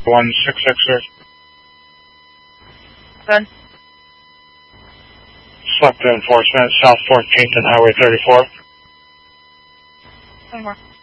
166, sir. Good. Selective enforcement, South 14th and Highway 34. One more.